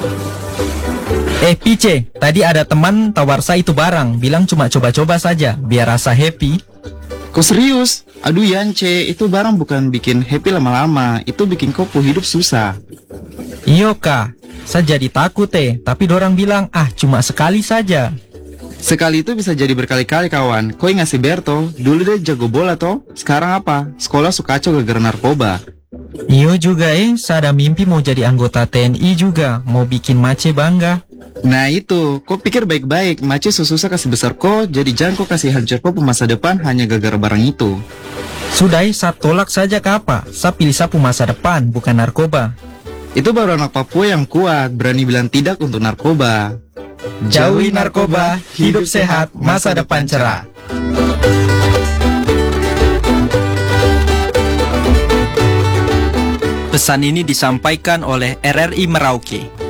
Pice, tadi ada teman tawar saya itu barang, bilang cuma coba-coba saja, biar rasa happy. Kok serius? Aduh Yance, itu barang bukan bikin happy lama-lama, itu bikin kau hidup susah. Iyo kak, saya jadi takut tapi dorang bilang cuma sekali saja. Sekali itu bisa jadi berkali-kali kawan. Kau ingat si Berto, dulu dia jago bola toh. Sekarang apa? Sekolah suka kacau gara-gara narkoba. Iyo juga saya ada mimpi mau jadi anggota TNI juga, mau bikin Mace bangga. Nah itu, kau pikir baik-baik, Mace susah kasih besar kau, jadi jangan kau kasih hancur kau masa depan hanya gara-gara barang itu. Sudah saya tolak saja ke apa? Saya pilih sapu masa depan, bukan narkoba. Itu baru anak Papua yang kuat, berani bilang tidak untuk narkoba. Jauhi narkoba, hidup sehat, masa depan cerah. Pesan ini disampaikan oleh RRI Merauke.